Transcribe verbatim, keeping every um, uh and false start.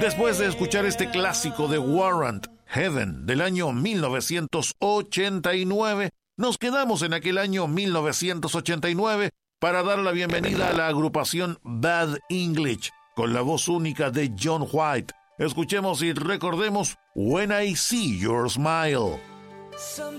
Después de escuchar este clásico de Warrant, Heaven, del año mil novecientos ochenta y nueve, nos quedamos en aquel año mil novecientos ochenta y nueve para dar la bienvenida a la agrupación Bad English, con la voz única de John White. Escuchemos y recordemos When I See Your Smile. Sometimes